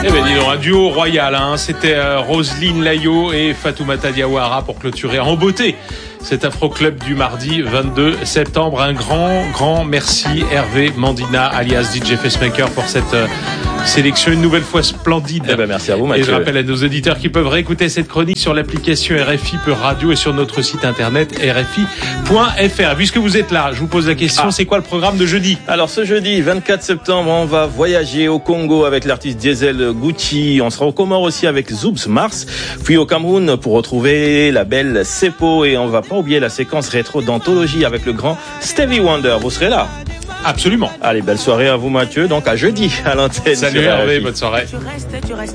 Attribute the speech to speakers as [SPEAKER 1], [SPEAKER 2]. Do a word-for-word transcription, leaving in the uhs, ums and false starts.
[SPEAKER 1] Eh ben dis donc, un duo royal, hein. C'était euh, Roselyne Layo et Fatoumata Diawara pour clôturer en beauté cet Afro Club du mardi vingt-deux septembre. Un grand, grand merci Hervé Mandina alias D J Facemaker pour cette euh, sélection une nouvelle fois splendide.
[SPEAKER 2] Eh ben merci à vous Mathieu.
[SPEAKER 1] Et je rappelle à nos auditeurs qui peuvent réécouter cette chronique sur l'application R F I Peur Radio et sur notre site internet R F I point F R. Puisque vous êtes là, je vous pose la question, ah. c'est quoi le programme de jeudi?
[SPEAKER 2] Alors ce jeudi vingt-quatre septembre, on va voyager au Congo avec l'artiste Diesel Gucci. On sera au Comores aussi avec Zoubs Mars. Puis au Cameroun pour retrouver la belle Sepo. Et on va pas oublier la séquence rétro d'anthologie avec le grand Stevie Wonder. Vous serez là?
[SPEAKER 1] Absolument.
[SPEAKER 2] Allez, belle soirée à vous Mathieu. Donc à jeudi à l'antenne.
[SPEAKER 1] Salut Hervé, bonne soirée.